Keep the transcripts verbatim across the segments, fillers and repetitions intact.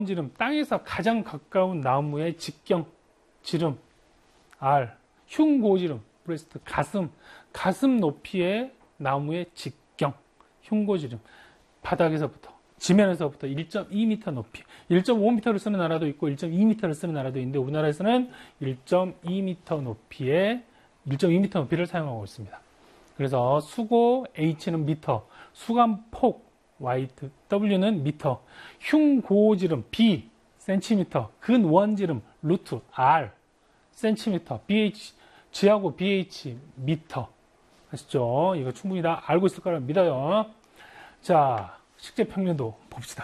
지름, 땅에서 가장 가까운 나무의 직경, 지름, 알, 흉고지름, 브레스트, 가슴, 가슴 높이의 나무의 직경, 흉고지름, 바닥에서부터, 지면에서부터 일 점 이 미터 높이, 일 점 오 미터를 쓰는 나라도 있고 일 점 이 미터를 쓰는 나라도 있는데 우리나라에서는 일 점 이 미터 높이의 일 점 이 미터 높이를 사용하고 있습니다. 그래서 수고 H는 미터, 수간폭 와이트 W는 미터, 흉고지름 B 센티미터, 근원지름 루트 R 센티미터, BH G하고 비에이치 미터. 아시죠? 이거 충분히 다 알고 있을 거라 믿어요. 자, 식재평면도 봅시다.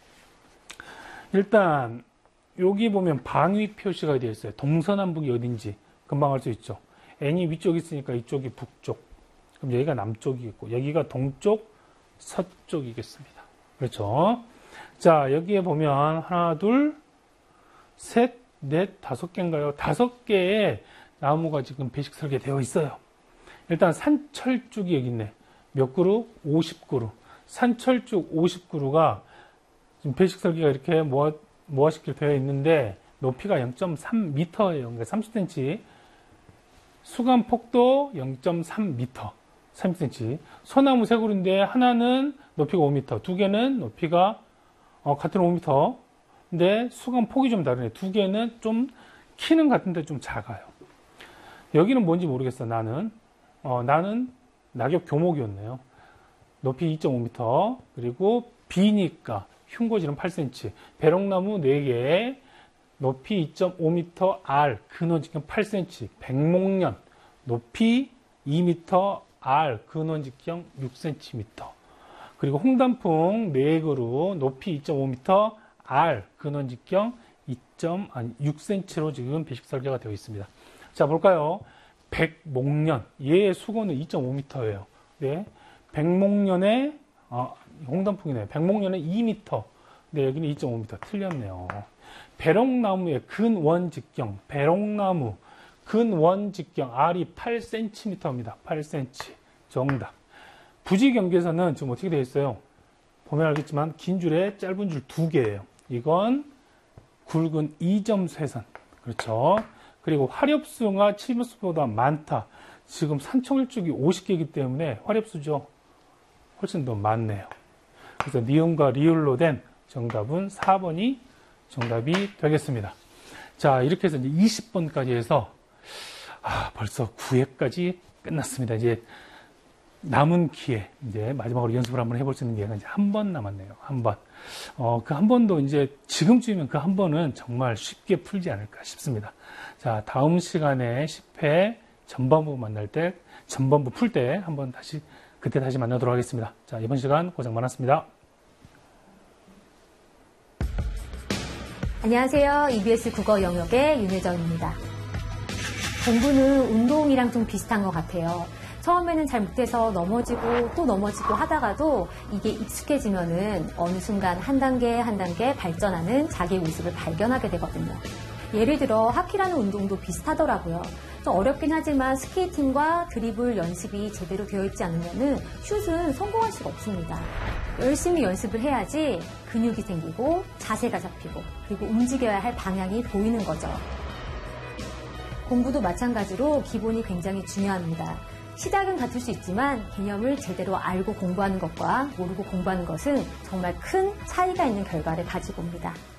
일단 여기 보면 방위 표시가 되어 있어요. 동서남북이 어딘지 금방 알 수 있죠. N이 위쪽에 있으니까 이쪽이 북쪽, 그럼 여기가 남쪽이겠고 여기가 동쪽, 서쪽이겠습니다. 그렇죠? 자, 여기에 보면 하나, 둘, 셋, 넷, 다섯 개인가요? 다섯 개의 나무가 지금 배식 설계되어 있어요. 일단 산철쭉이 여기 있네. 몇 그루? 오십 그루. 산철쭉 오십 그루가 지금 배식 설계가 이렇게 모아, 모아시킬 되어 있는데 높이가 영 점 삼 미터예요. 그러니까 삼십 센티미터. 수간 폭도 영 점 삼 미터. 삼십 센티미터. 소나무 세 그루인데 하나는 높이가 오 미터, 두 개는 높이가 어, 같은 오 미터. 근데 수간 폭이 좀 다르네. 두 개는 좀 키는 같은데 좀 작아요. 여기는 뭔지 모르겠어. 나는 어, 나는 낙엽 교목이었네요. 높이 이 점 오 미터, 그리고 B니까 흉고지름 팔 센티미터, 배롱나무 네 개, 높이 이 점 오 미터, R 근원직경 팔 센티미터, 백목련 높이 이 미터, R 근원직경 육 센티미터, 그리고 홍단풍 네 그루 높이 이 점 오 미터, R 근원직경 이 점 육 센티미터로 지금 배식 설계가 되어 있습니다. 자, 볼까요? 백목련, 얘의 수고는 이 점 오 미터예요. 네. 백목련의, 아, 홍단풍이네요. 백목련의 이 미터. 네, 여기는 이 점 오 미터. 틀렸네요. 배롱나무의 근원직경, 배롱나무, 근원직경, R이 팔 센티미터입니다. 팔 센티미터. 정답. 부지경계선은 지금 어떻게 되어 있어요? 보면 알겠지만, 긴 줄에 짧은 줄 두 개예요. 이건 굵은 이 점 쇠선. 그렇죠. 그리고 화렵수가 칠십수보다 많다. 지금 산청일쭉이 오십 개이기 때문에 화렵수죠. 훨씬 더 많네요. 그래서 니은과 리을로 된 정답은 사 번이 정답이 되겠습니다. 자, 이렇게 해서 이제 이십 번까지 해서, 아, 벌써 구 회까지 끝났습니다. 이제 남은 기회, 이제 마지막으로 연습을 한번 해볼 수 있는 기회가 이제 한 번 남았네요. 한 번. 어, 그 한 번도 이제 지금쯤이면 그 한 번은 정말 쉽게 풀지 않을까 싶습니다. 자, 다음 시간에 십 회 전반부 만날 때, 전반부 풀 때 한번 다시, 그때 다시 만나도록 하겠습니다. 자, 이번 시간 고생 많았습니다. 안녕하세요. 이비에스 국어 영역의 윤혜정입니다. 공부는 운동이랑 좀 비슷한 것 같아요. 처음에는 잘 못해서 넘어지고 또 넘어지고 하다가도 이게 익숙해지면은 어느 순간 한 단계 한 단계 발전하는 자기의 모습을 발견하게 되거든요. 예를 들어 하키라는 운동도 비슷하더라고요. 좀 어렵긴 하지만 스케이팅과 드리블 연습이 제대로 되어 있지 않으면은 슛은 성공할 수가 없습니다. 열심히 연습을 해야지 근육이 생기고 자세가 잡히고 그리고 움직여야 할 방향이 보이는 거죠. 공부도 마찬가지로 기본이 굉장히 중요합니다. 시작은 같을 수 있지만 개념을 제대로 알고 공부하는 것과 모르고 공부하는 것은 정말 큰 차이가 있는 결과를 가지고 옵니다.